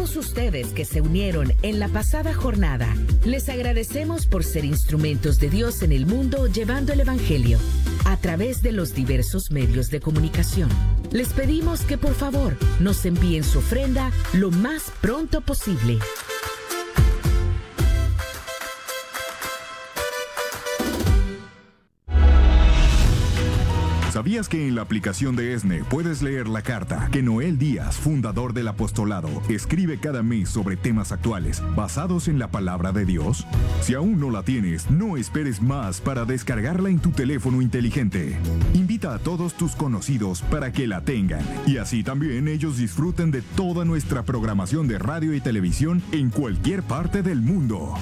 todos ustedes que se unieron en la pasada jornada. Les agradecemos por ser instrumentos de Dios en el mundo llevando el Evangelio a través de los diversos medios de comunicación. Les pedimos que por favor nos envíen su ofrenda lo más pronto posible. ¿Sabías que en la aplicación de ESNE puedes leer la carta que Noel Díaz, fundador del apostolado, escribe cada mes sobre temas actuales basados en la palabra de Dios? Si aún no la tienes, no esperes más para descargarla en tu teléfono inteligente. Invita a todos tus conocidos para que la tengan y así también ellos disfruten de toda nuestra programación de radio y televisión en cualquier parte del mundo.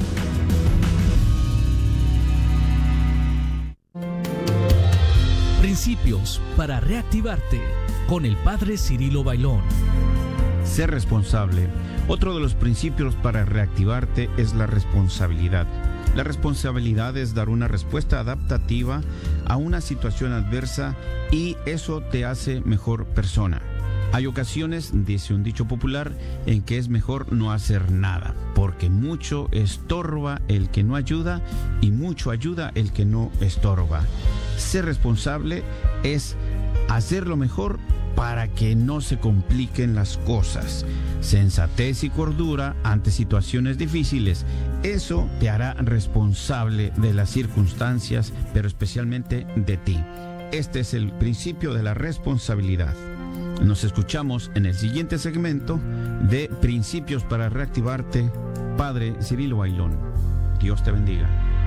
Principios para reactivarte con el Padre Cirilo Bailón. Ser responsable. Otro de los principios para reactivarte es la responsabilidad. La responsabilidad es dar una respuesta adaptativa a una situación adversa y eso te hace mejor persona. Hay ocasiones, dice un dicho popular, en que es mejor no hacer nada, porque mucho estorba el que no ayuda y mucho ayuda el que no estorba. Ser responsable es hacer lo mejor para que no se compliquen las cosas. Sensatez y cordura ante situaciones difíciles. Eso te hará responsable de las circunstancias, pero especialmente de ti. Este es el principio de la responsabilidad. Nos escuchamos en el siguiente segmento de Principios para Reactivarte. Padre Cirilo Bailón. Dios te bendiga.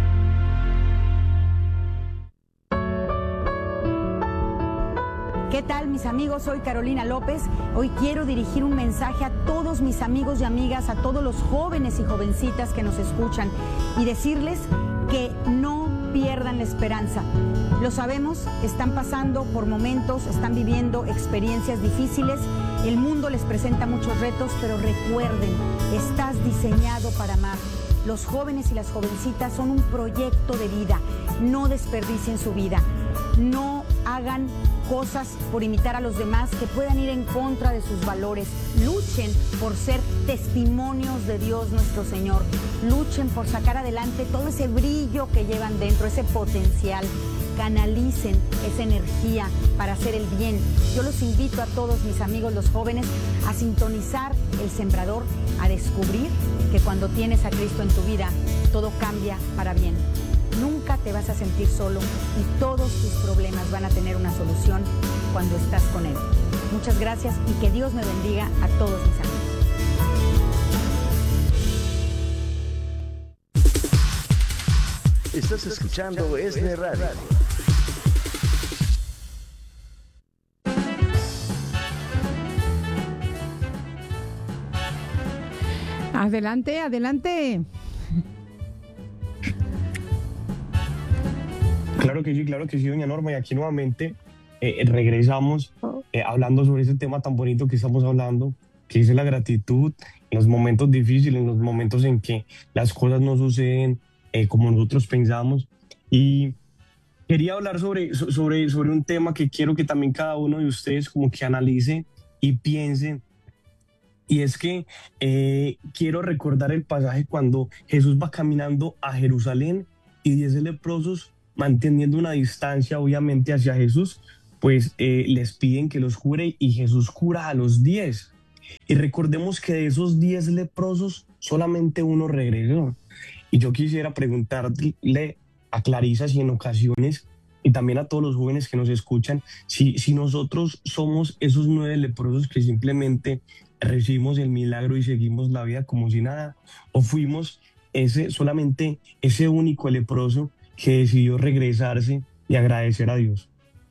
¿Qué tal, mis amigos? Soy Carolina López. Hoy quiero dirigir un mensaje a todos mis amigos y amigas, a todos los jóvenes y jovencitas que nos escuchan y decirles que no pierdan la esperanza. Lo sabemos, están pasando por momentos, están viviendo experiencias difíciles, el mundo les presenta muchos retos, pero recuerden, estás diseñado para amar. Los jóvenes y las jovencitas son un proyecto de vida, no desperdicien su vida, no hagan cosas por imitar a los demás que puedan ir en contra de sus valores. Luchen por ser testimonios de Dios nuestro Señor. Luchen por sacar adelante todo ese brillo que llevan dentro, ese potencial. Canalicen esa energía para hacer el bien. Yo los invito a todos mis amigos los jóvenes a sintonizar El Sembrador, a descubrir que cuando tienes a Cristo en tu vida, todo cambia para bien. Nunca te vas a sentir solo y todos tus problemas van a tener una solución cuando estás con Él. Muchas gracias y que Dios me bendiga a todos mis amigos. Estás escuchando ESNE Radio. Adelante, adelante. Claro que sí, doña Norma, y aquí nuevamente regresamos hablando sobre ese tema tan bonito que estamos hablando, que es la gratitud en los momentos difíciles, en los momentos en que las cosas no suceden como nosotros pensamos. Y quería hablar sobre un tema que quiero que también cada uno de ustedes como que analice y piense. Y es que quiero recordar el pasaje cuando Jesús va caminando a Jerusalén y 10 leprosos, manteniendo una distancia obviamente hacia Jesús, pues les piden que los cure y Jesús cura a los 10. Y recordemos que de esos 10 leprosos solamente uno regresó. Y yo quisiera preguntarle a Clarisa si en ocasiones, y también a todos los jóvenes que nos escuchan, si nosotros somos esos 9 leprosos que simplemente recibimos el milagro y seguimos la vida como si nada, o fuimos solamente ese único leproso que decidió regresarse y agradecer a Dios.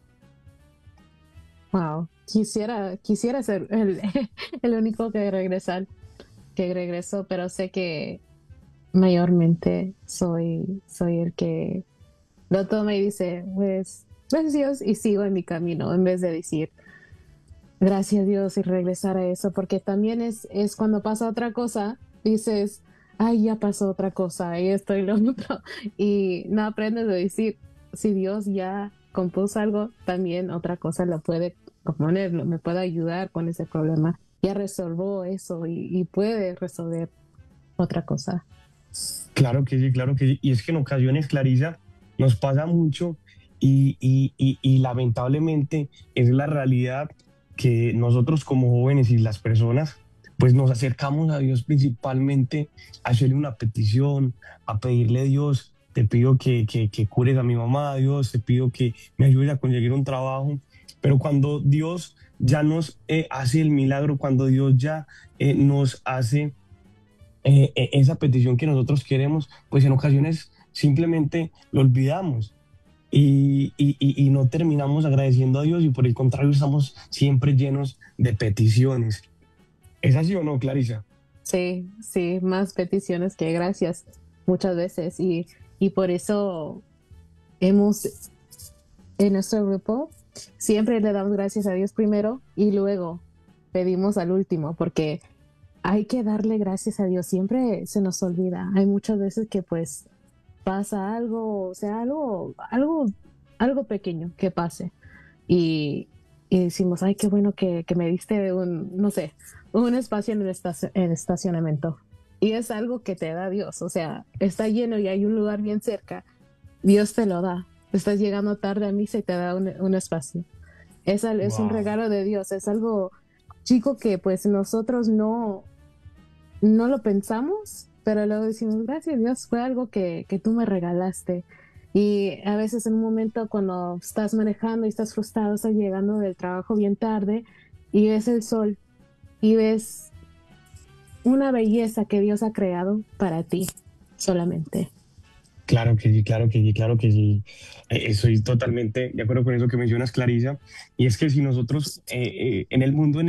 Wow, quisiera ser el único que regresó, pero sé que mayormente soy el que lo toma y dice, pues, gracias Dios, y sigo en mi camino, en vez de decir, gracias Dios, y regresar a eso, porque también es cuando pasa otra cosa, dices, ay, ya pasó otra cosa, y esto y lo otro, y no aprendes a decir, si Dios ya compuso algo, también otra cosa lo puede componer, me puede ayudar con ese problema. ya resolvió eso y puede resolver otra cosa. Claro que sí, claro que sí. Y es que en ocasiones, Clarisa, nos pasa mucho y lamentablemente es la realidad que nosotros como jóvenes y las personas, pues nos acercamos a Dios principalmente a hacerle una petición, a pedirle a Dios, te pido que cures a mi mamá, Dios, te pido que me ayudes a conseguir un trabajo. Pero cuando Dios ya nos hace el milagro, cuando Dios ya nos hace esa petición que nosotros queremos, pues en ocasiones simplemente lo olvidamos y no terminamos agradeciendo a Dios y por el contrario estamos siempre llenos de peticiones. ¿Es así o no, Clarisa? Sí, sí, más peticiones que gracias muchas veces y por eso hemos en nuestro grupo siempre le damos gracias a Dios primero y luego pedimos al último porque hay que darle gracias a Dios, siempre se nos olvida. Hay muchas veces que pues pasa algo, o sea, algo pequeño que pase y decimos, ay, qué bueno que me diste no sé, un espacio en el estacionamiento. Y es algo que te da Dios, o sea, está lleno y hay un lugar bien cerca, Dios te lo da. Estás llegando tarde a misa y te da un espacio. Es un regalo de Dios, es algo chico que pues nosotros no lo pensamos, pero luego decimos, gracias Dios, fue algo que tú me regalaste. Y a veces en un momento cuando estás manejando y estás frustrado, estás llegando del trabajo bien tarde y ves el sol y ves una belleza que Dios ha creado para ti solamente. Claro que sí, claro que sí, claro que sí. Estoy totalmente de acuerdo con eso que mencionas, Clarisa. Y es que si nosotros en el mundo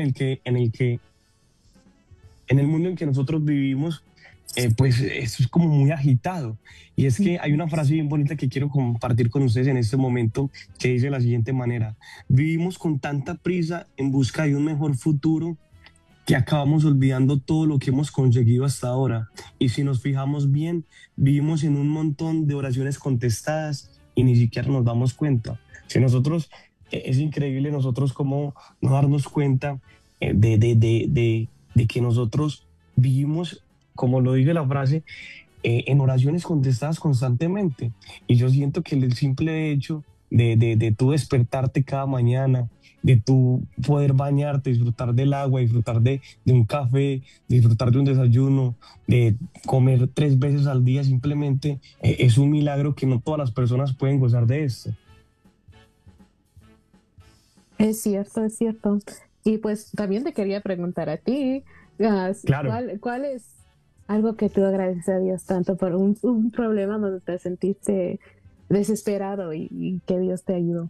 en el mundo en que nosotros vivimos, pues esto es como muy agitado. Y es que hay una frase bien bonita que quiero compartir con ustedes en este momento que dice de la siguiente manera: vivimos con tanta prisa en busca de un mejor futuro que acabamos olvidando todo lo que hemos conseguido hasta ahora. Y si nos fijamos bien, vivimos en un montón de oraciones contestadas y ni siquiera nos damos cuenta. Si nosotros, es increíble nosotros cómo no darnos cuenta de que nosotros vivimos, como lo dice la frase, en oraciones contestadas constantemente. Y yo siento que el simple hecho de tú despertarte cada mañana, de tú poder bañarte, disfrutar del agua, disfrutar de un café, disfrutar de un desayuno, de comer 3 veces al día, simplemente es un milagro que no todas las personas pueden gozar de esto. Es cierto, es cierto. Y pues también te quería preguntar a ti, Claro. ¿cuál es algo que tú agradeces a Dios tanto por un problema donde te sentiste desesperado y que Dios te ayudó?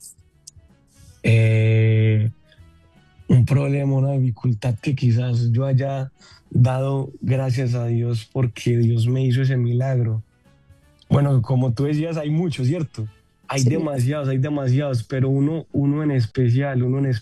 Un problema, una dificultad que quizás yo haya dado gracias a Dios porque Dios me hizo ese milagro. Bueno, como tú decías, hay muchos, ¿cierto? Sí. Hay demasiados, pero uno en especial,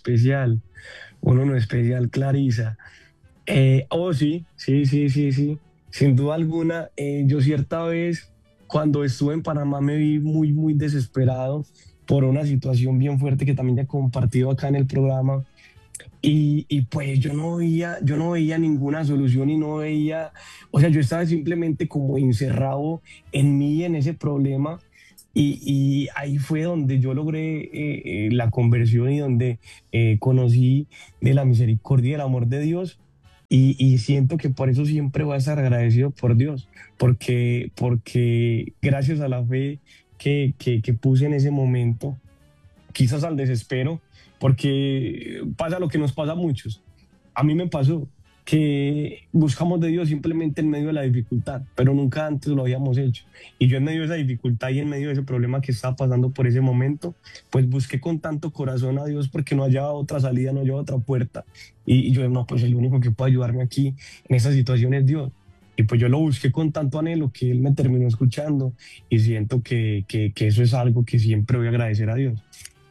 Clarisa. Sí, sí, sí, sí, sí. Sin duda alguna, yo cierta vez cuando estuve en Panamá me vi muy, muy desesperado por una situación bien fuerte que también ya he compartido acá en el programa. Y pues yo no veía ninguna solución y no veía, o sea, yo estaba simplemente como encerrado en mí, en ese problema. Y ahí fue donde yo logré la conversión y donde conocí de la misericordia y el amor de Dios. Y siento que por eso siempre voy a estar agradecido por Dios, porque gracias a la fe que puse en ese momento, quizás al desespero, porque pasa lo que nos pasa a muchos. A mí me pasó que buscamos de Dios simplemente en medio de la dificultad, pero nunca antes lo habíamos hecho. Y yo en medio de esa dificultad y en medio de ese problema que estaba pasando por ese momento, pues busqué con tanto corazón a Dios porque no hallaba otra salida, no hallaba otra puerta. Y yo, no, pues el único que puede ayudarme aquí en esa situación es Dios. Y pues yo lo busqué con tanto anhelo que Él me terminó escuchando y siento que eso es algo que siempre voy a agradecer a Dios.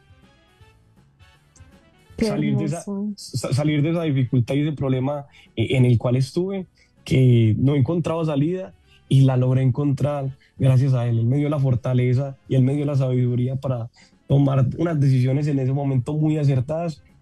Salir de esa dificultad y ese problema en el cual estuve, que no encontraba salida y la logré encontrar gracias a Él. Él me dio la fortaleza y Él me dio la sabiduría para tomar unas decisiones en ese momento muy acertadas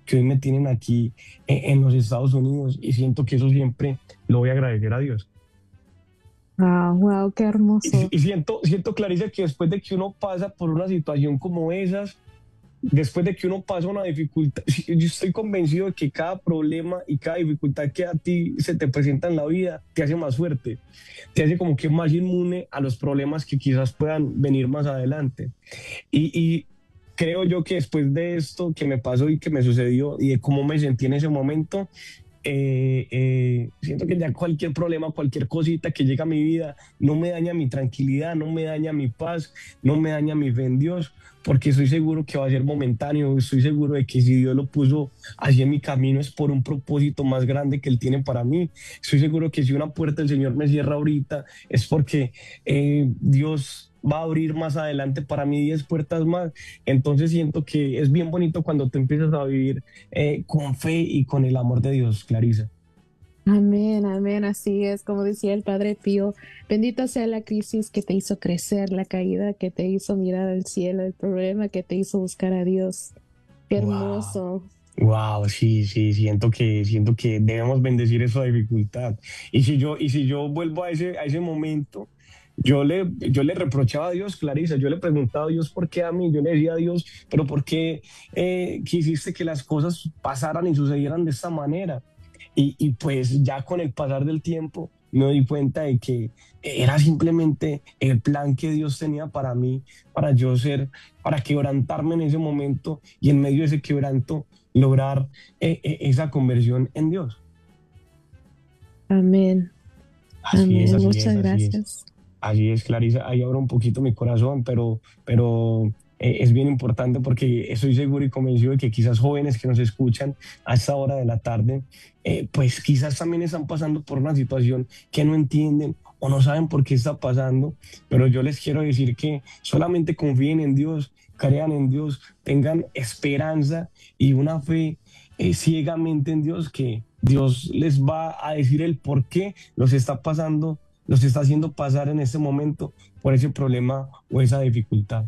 que hoy me tienen aquí en los Estados Unidos, y siento que eso siempre lo voy a agradecer a Dios. Wow, wow, qué hermoso. Y siento, Clarisa, que después de que uno pasa por una situación como esas, después de que uno pasa una dificultad, yo estoy convencido de que cada problema y cada dificultad que a ti se te presenta en la vida te hace más fuerte, te hace como que más inmune a los problemas que quizás puedan venir más adelante. Y creo yo que después de esto que me pasó y que me sucedió y de cómo me sentí en ese momento, siento que ya cualquier problema, cualquier cosita que llega a mi vida no me daña mi tranquilidad, no me daña mi paz, no me daña mi fe en Dios, porque estoy seguro que va a ser momentáneo. Estoy seguro de que si Dios lo puso así en mi camino es por un propósito más grande que Él tiene para mí. Estoy seguro que si una puerta el Señor me cierra ahorita es porque Dios va a abrir más adelante para mí 10 puertas más. Entonces siento que es bien bonito cuando te empiezas a vivir con fe y con el amor de Dios, Clarisa. Amén, amén, así es, como decía el Padre Pío, bendita sea la crisis que te hizo crecer, la caída que te hizo mirar al cielo, el problema que te hizo buscar a Dios. Qué hermoso. Wow, sí, siento que debemos bendecir esa dificultad. Y si yo vuelvo a ese momento, yo le reprochaba a Dios, Clarisa, yo le preguntaba a Dios por qué a mí, yo le decía a Dios, pero por qué quisiste que las cosas pasaran y sucedieran de esta manera. Y pues ya con el pasar del tiempo me di cuenta de que era simplemente el plan que Dios tenía para mí, para quebrantarme en ese momento y en medio de ese quebranto lograr esa conversión en Dios. Amén. Así es, Amén. así Muchas es, así es. gracias. Así es, Clarisa, ahí abro un poquito mi corazón, pero es bien importante porque estoy seguro y convencido de que quizás jóvenes que nos escuchan a esta hora de la tarde, pues quizás también están pasando por una situación que no entienden o no saben por qué está pasando, pero yo les quiero decir que solamente confíen en Dios, crean en Dios, tengan esperanza y una fe ciegamente en Dios, que Dios les va a decir el por qué los está pasando, los está haciendo pasar en este momento por ese problema o esa dificultad.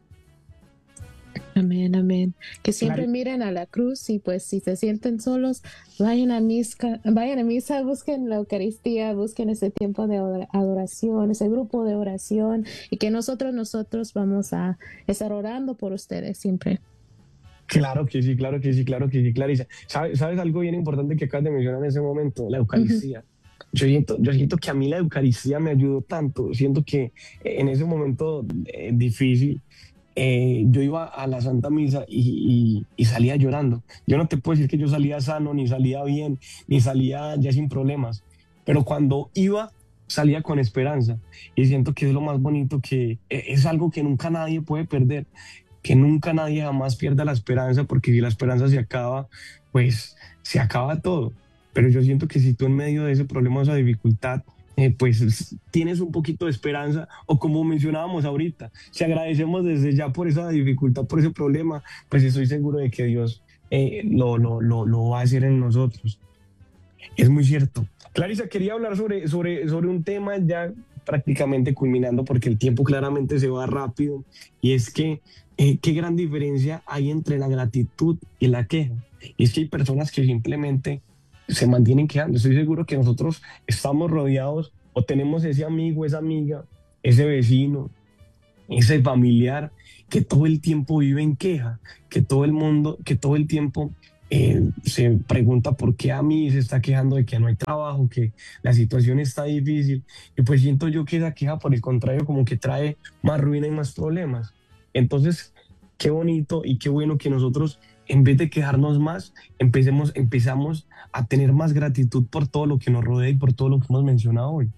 Amén, amén. Que siempre Claro. miren a la cruz y pues si se sienten solos, vayan a misa, busquen la Eucaristía, busquen ese tiempo de adoración, ese grupo de oración y que nosotros vamos a estar orando por ustedes siempre. Claro que sí, claro que sí, claro que sí, Clarisa. ¿Sabes algo bien importante que acabas de mencionar en ese momento? La Eucaristía. Yo siento que a mí la Eucaristía me ayudó tanto. Siento que en ese momento difícil, yo iba a la Santa Misa y salía llorando. Yo no te puedo decir que yo salía sano, ni salía bien, ni salía ya sin problemas, pero cuando iba, salía con esperanza. Y siento que es lo más bonito, que es algo que nunca nadie puede perder, que nunca nadie jamás pierda la esperanza, porque si la esperanza se acaba, pues se acaba todo. Pero yo siento que si tú en medio de ese problema, de esa dificultad, pues tienes un poquito de esperanza, o como mencionábamos ahorita, si agradecemos desde ya por esa dificultad, por ese problema, pues estoy seguro de que Dios lo va a hacer en nosotros. Es muy cierto. Clarisa, quería hablar sobre un tema ya prácticamente culminando, porque el tiempo claramente se va rápido, y es que qué gran diferencia hay entre la gratitud y la queja. Y es que hay personas que simplemente se mantienen quejando. Estoy seguro que nosotros estamos rodeados o tenemos ese amigo, esa amiga, ese vecino, ese familiar que todo el tiempo vive en queja, que todo el tiempo se pregunta por qué a mí, se está quejando de que no hay trabajo, que la situación está difícil. Y pues siento yo que esa queja, por el contrario, como que trae más ruina y más problemas. Entonces, qué bonito y qué bueno que nosotros, en vez de quejarnos más, empezamos a tener más gratitud por todo lo que nos rodea y por todo lo que hemos mencionado hoy.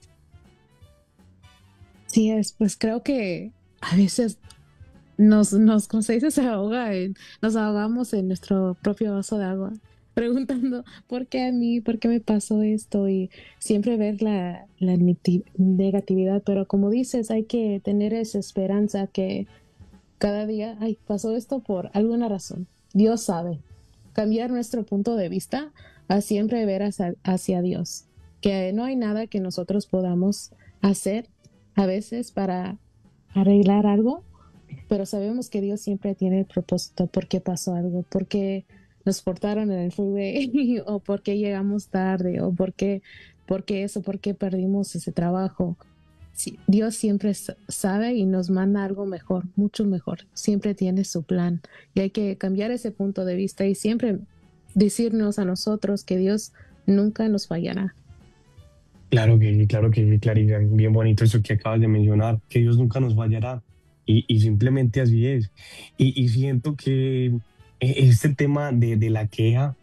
Sí, pues creo que a veces como se dice, nos ahogamos en nuestro propio vaso de agua, preguntando por qué a mí, por qué me pasó esto, y siempre ver la negatividad. Pero como dices, hay que tener esa esperanza que cada día, pasó esto por alguna razón. Dios sabe. Cambiar nuestro punto de vista a siempre ver hacia Dios. Que no hay nada que nosotros podamos hacer a veces para arreglar algo, pero sabemos que Dios siempre tiene el propósito, por qué pasó algo, por qué nos portaron en el freeway o por qué llegamos tarde o por qué eso, por qué perdimos ese trabajo. Sí, Dios siempre sabe y nos manda algo mejor, mucho mejor. Siempre tiene su plan y hay que cambiar ese punto de vista y siempre decirnos a nosotros que Dios nunca nos fallará. Claro que sí, Clarisa. Bien bonito eso que acabas de mencionar, que Dios nunca nos fallará. Y simplemente así es. Y siento que este tema de la queja,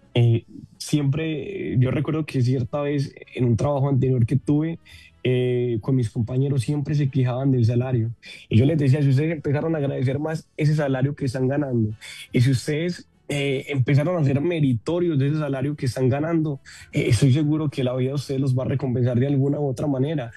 siempre, yo recuerdo que cierta vez en un trabajo anterior que tuve, con mis compañeros siempre se quejaban del salario. Y yo les decía, si ustedes empezaron a agradecer más ese salario que están ganando, y si ustedes empezaron a ser meritorios de ese salario que están ganando, estoy seguro que la vida de ustedes los va a recompensar de alguna u otra manera.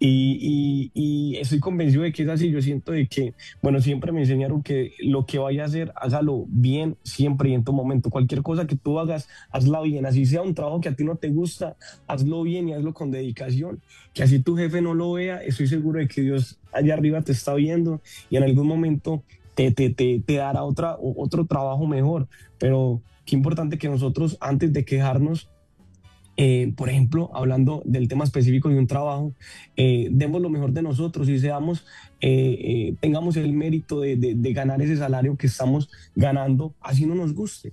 Y estoy convencido de que es así. Yo siento de que, bueno, siempre me enseñaron que lo que vaya a hacer, hágalo bien, siempre y en tu momento. Cualquier cosa que tú hagas, hazla bien. Así sea un trabajo que a ti no te gusta, hazlo bien y hazlo con dedicación. Que así tu jefe no lo vea, estoy seguro de que Dios allá arriba te está viendo y en algún momento te dará otro trabajo mejor. Pero qué importante que nosotros, antes de quejarnos, por ejemplo, hablando del tema específico de un trabajo, demos lo mejor de nosotros y tengamos el mérito de ganar ese salario que estamos ganando, así no nos guste.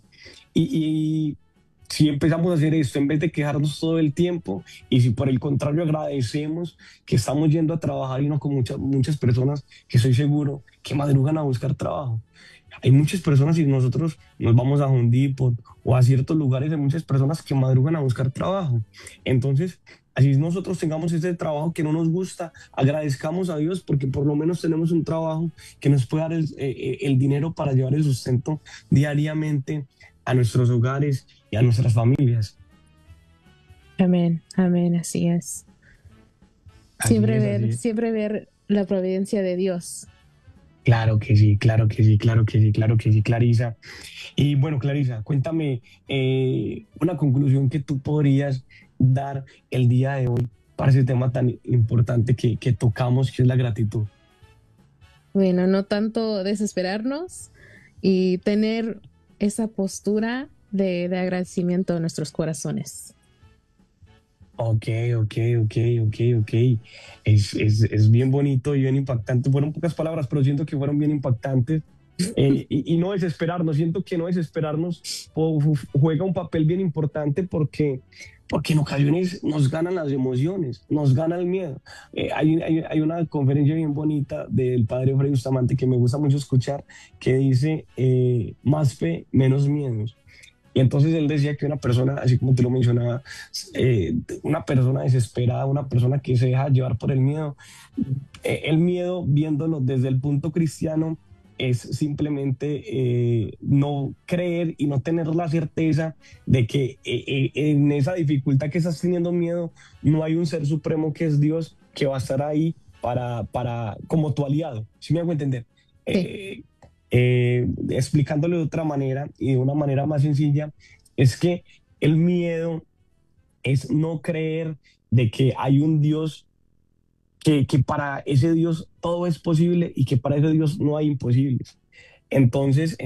Y si empezamos a hacer esto, en vez de quejarnos todo el tiempo, y si por el contrario agradecemos que estamos yendo a trabajar y no con muchas personas que estoy seguro que madrugan a buscar trabajo. Hay muchas personas y nosotros nos vamos a Home Depot o a ciertos lugares de muchas personas que madrugan a buscar trabajo. Entonces, así nosotros tengamos ese trabajo que no nos gusta, agradezcamos a Dios porque por lo menos tenemos un trabajo que nos puede dar el dinero para llevar el sustento diariamente a nuestros hogares y a nuestras familias. Amén, amén, así es. Siempre ver la providencia de Dios. Claro que sí, Clarisa. Y bueno, Clarisa, cuéntame una conclusión que tú podrías dar el día de hoy para ese tema tan importante que tocamos, que es la gratitud. Bueno, no tanto desesperarnos y tener esa postura de agradecimiento en nuestros corazones. Ok. Es bien bonito y bien impactante. Fueron pocas palabras, pero siento que fueron bien impactantes. Y no desesperarnos, siento que no desesperarnos juega un papel bien importante porque en ocasiones nos ganan las emociones, nos gana el miedo. Hay una conferencia bien bonita del padre Fray Bustamante que me gusta mucho escuchar, que dice, más fe, menos miedos. Y entonces él decía que una persona, así como te lo mencionaba, una persona desesperada, una persona que se deja llevar por el miedo viéndolo desde el punto cristiano, es simplemente no creer y no tener la certeza de que en esa dificultad que estás teniendo miedo, no hay un ser supremo que es Dios que va a estar ahí como tu aliado. ¿Sí me hago entender? Sí. Explicándolo de otra manera y de una manera más sencilla, es que el miedo es no creer de que hay un Dios que para ese Dios todo es posible y que para ese Dios no hay imposibles. Entonces,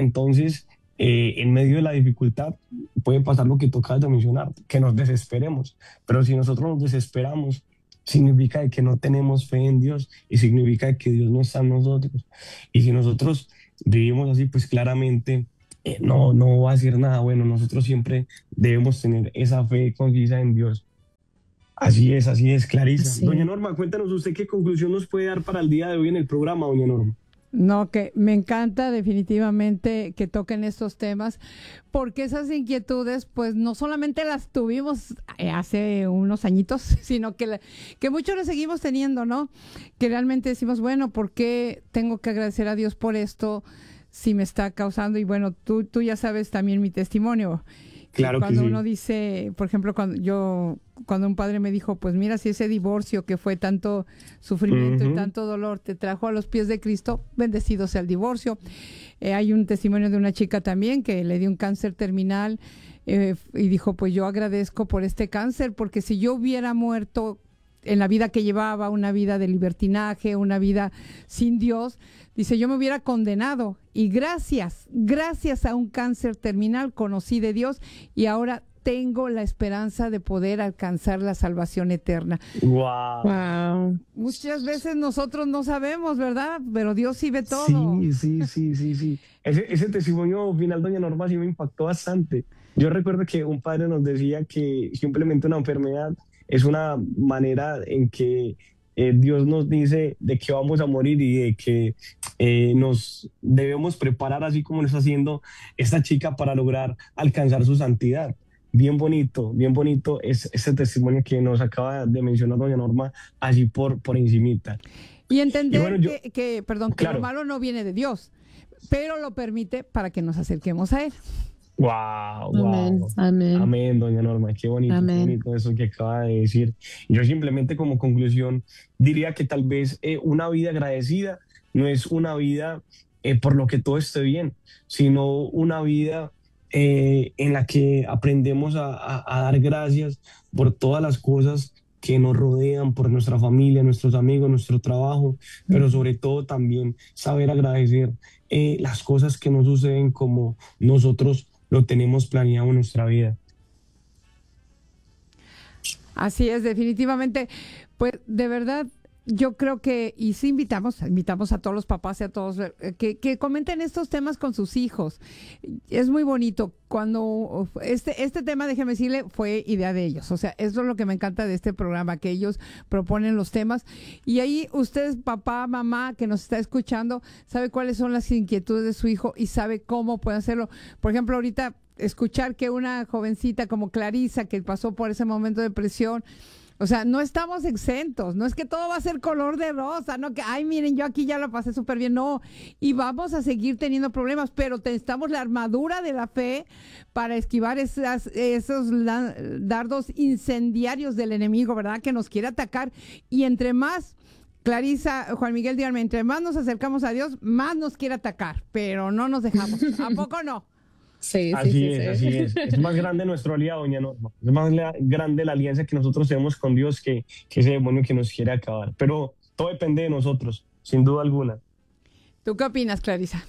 en medio de la dificultad puede pasar lo que tocas de mencionar, que nos desesperemos, pero si nosotros nos desesperamos, significa que no tenemos fe en Dios y significa que Dios no está en nosotros. Y si nosotros vivimos así, pues claramente no va a ser nada bueno. Nosotros siempre debemos tener esa fe concisa en Dios. Así es, Clarisa. Sí. Doña Norma, cuéntanos usted qué conclusión nos puede dar para el día de hoy en el programa, doña Norma. No, que me encanta definitivamente que toquen estos temas, porque esas inquietudes, pues no solamente las tuvimos hace unos añitos, sino que muchos las seguimos teniendo, ¿no? Que realmente decimos, bueno, ¿por qué tengo que agradecer a Dios por esto si me está causando? Y bueno, tú ya sabes también mi testimonio. Claro que sí. Cuando uno dice, por ejemplo, cuando un padre me dijo, pues mira, si ese divorcio que fue tanto sufrimiento y tanto dolor te trajo a los pies de Cristo, bendecido sea el divorcio. Hay un testimonio de una chica también que le dio un cáncer terminal y dijo, pues yo agradezco por este cáncer, porque si yo hubiera muerto en la vida que llevaba, una vida de libertinaje, una vida sin Dios. Dice, yo me hubiera condenado y gracias a un cáncer terminal conocí de Dios y ahora tengo la esperanza de poder alcanzar la salvación eterna. Wow. Muchas veces nosotros no sabemos, ¿verdad? Pero Dios sí ve todo. Sí. Ese testimonio final, doña Norma, sí me impactó bastante. Yo recuerdo que un padre nos decía que simplemente una enfermedad es una manera en que Dios nos dice de que vamos a morir y de que nos debemos preparar, así como lo está haciendo esta chica, para lograr alcanzar su santidad. Bien bonito es ese testimonio que nos acaba de mencionar doña Norma, así por encimita. Y entender bueno, que claro, lo malo no viene de Dios, pero lo permite para que nos acerquemos a Él. Wow. Amén, doña Norma, qué bonito eso que acaba de decir. Yo simplemente como conclusión diría que tal vez una vida agradecida no es una vida por lo que todo esté bien, sino una vida en la que aprendemos a dar gracias por todas las cosas que nos rodean, por nuestra familia, nuestros amigos, nuestro trabajo, pero sobre todo también saber agradecer las cosas que nos suceden como nosotros lo tenemos planeado en nuestra vida. Así es, definitivamente. Pues de verdad, yo creo que, y sí invitamos a todos los papás y a todos que comenten estos temas con sus hijos. Es muy bonito. Cuando este tema, déjeme decirle, fue idea de ellos. O sea, eso es lo que me encanta de este programa, que ellos proponen los temas. Y ahí ustedes, papá, mamá, que nos está escuchando, sabe cuáles son las inquietudes de su hijo y sabe cómo puede hacerlo. Por ejemplo, ahorita escuchar que una jovencita como Clarisa, que pasó por ese momento de depresión, o sea, no estamos exentos, no es que todo va a ser color de rosa, no que, ay, miren, yo aquí ya lo pasé súper bien, no, y vamos a seguir teniendo problemas, pero necesitamos la armadura de la fe para esquivar esos dardos incendiarios del enemigo, ¿verdad? Que nos quiere atacar, y entre más, Clarisa, Juan Miguel, díganme, entre más nos acercamos a Dios, más nos quiere atacar, pero no nos dejamos, ¿a poco no? Sí, así es. Es más grande nuestro aliado, doña Norma. Es más grande la alianza que nosotros tenemos con Dios que ese demonio que nos quiere acabar. Pero todo depende de nosotros, sin duda alguna. ¿Tú qué opinas, Clarisa?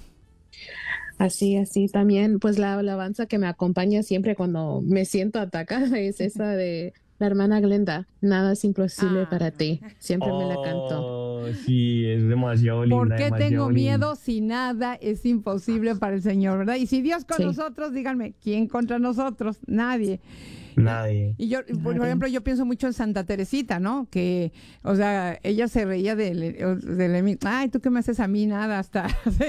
Así también, pues la alabanza que me acompaña siempre cuando me siento atacada es esa de la hermana Glenda, nada es imposible para ti. Siempre me la canto. Sí, es demasiado linda. ¿Por qué tengo miedo si nada es imposible para el Señor, verdad? Y si Dios con nosotros, díganme, ¿quién contra nosotros? Nadie. Y yo, por ejemplo, yo pienso mucho en Santa Teresita, ¿no? Que, o sea, ella se reía del ay, ¿tú qué me haces a mí? Nada, hasta...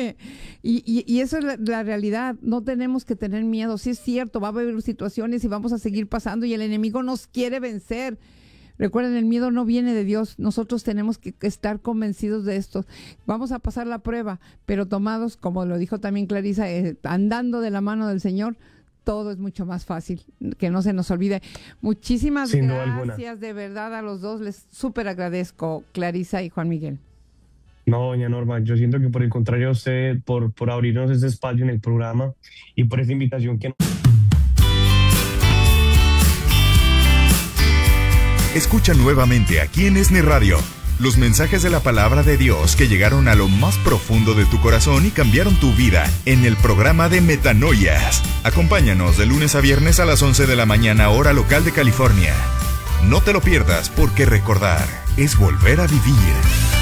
y eso es la realidad. No tenemos que tener miedo. Sí es cierto, va a haber situaciones y vamos a seguir pasando y el enemigo nos quiere vencer. Recuerden, el miedo no viene de Dios. Nosotros tenemos que estar convencidos de esto. Vamos a pasar la prueba, pero tomados, como lo dijo también Clarisa, andando de la mano del Señor, todo es mucho más fácil, que no se nos olvide. Muchísimas gracias de verdad a los dos, les súper agradezco, Clarisa y Juan Miguel. No, doña Norma, yo siento que por el contrario a usted, por abrirnos este espacio en el programa y por esta invitación que... Escucha nuevamente aquí en ESNE Radio los mensajes de la palabra de Dios que llegaron a lo más profundo de tu corazón y cambiaron tu vida en el programa de Metanoias. Acompáñanos de lunes a viernes a las 11 de la mañana, hora local de California. No te lo pierdas, porque recordar es volver a vivir.